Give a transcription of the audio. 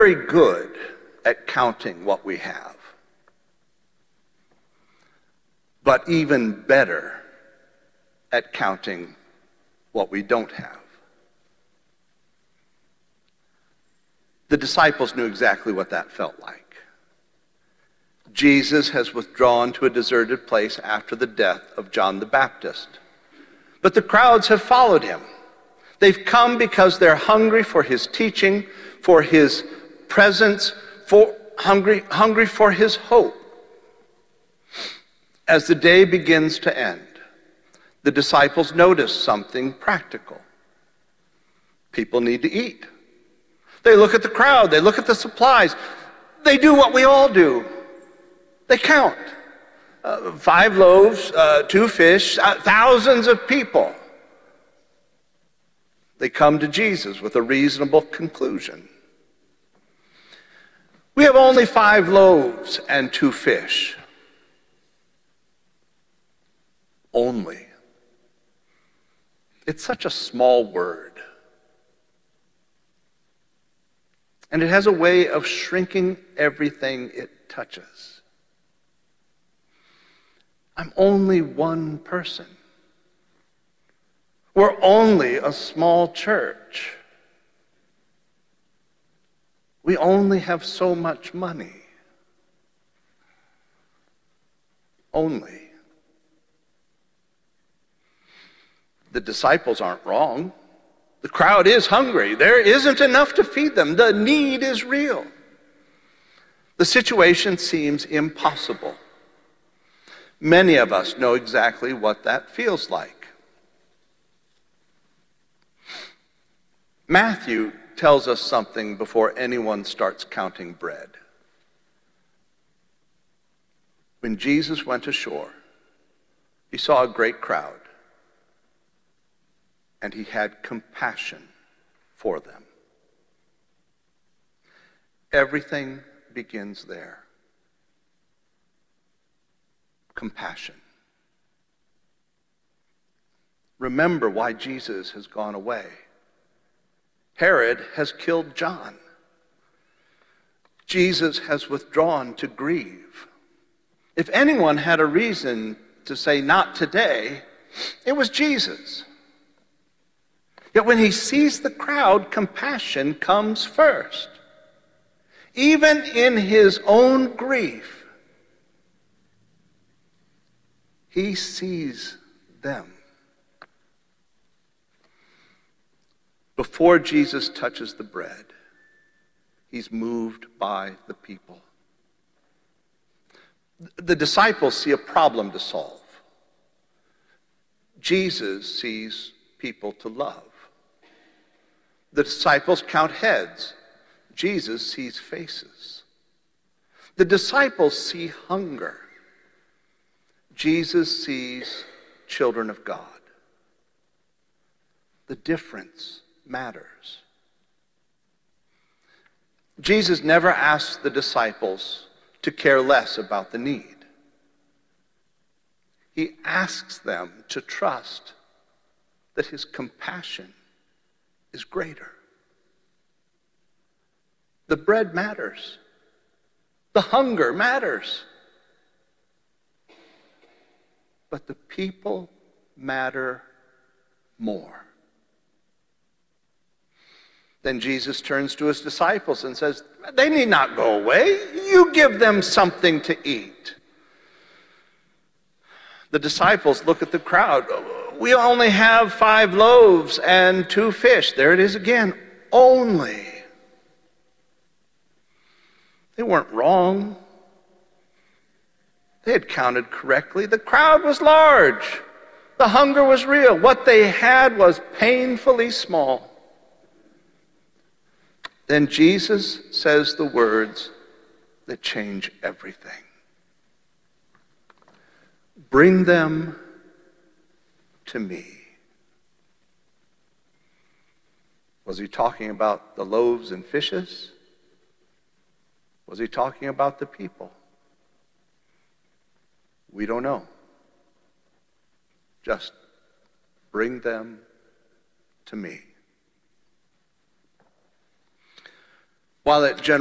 very good at counting what we have, but even better at counting what we don't have. The disciples knew exactly what that felt like. Jesus has withdrawn to a deserted place after the death of John the Baptist. But the crowds have followed him. They've come because they're hungry for his teaching, for his presence, hungry for his hope. As the day begins to end, the disciples notice something practical. People need to eat. They look at the crowd, they look at the supplies. They do what we all do. They count. 5 loaves, 2 fish, thousands of people. They come to Jesus with a reasonable conclusion. We have only 5 loaves and 2 fish. Only. It's such a small word. And it has a way of shrinking everything it touches. I'm only one person. We're only a small church. We only have so much money. Only. The disciples aren't wrong. The crowd is hungry. There isn't enough to feed them. The need is real. The situation seems impossible. Many of us know exactly what that feels like. Matthew tells us something before anyone starts counting bread. When Jesus went ashore, he saw a great crowd, and he had compassion for them. Everything begins there. Compassion. Remember why Jesus has gone away. Herod has killed John. Jesus has withdrawn to grieve. If anyone had a reason to say not today, it was Jesus. Yet when he sees the crowd, compassion comes first. Even in his own grief, he sees them. Before Jesus touches the bread, he's moved by the people. The disciples see a problem to solve. Jesus sees people to love. The disciples count heads. Jesus sees faces. The disciples see hunger. Jesus sees children of God. The difference matters. Jesus never asked the disciples to care less about the need. He asks them to trust that his compassion is greater. The bread matters. The hunger matters. But the people matter more. Then Jesus turns to his disciples and says, they need not go away. You give them something to eat. The disciples look at the crowd. We only have 5 loaves and 2 fish. There it is again. Only. They weren't wrong. They had counted correctly. The crowd was large. The hunger was real. What they had was painfully small. Then Jesus says the words that change everything. Bring them to me. Was he talking about the loaves and fishes? Was he talking about the people? We don't know. Just bring them to me. while at General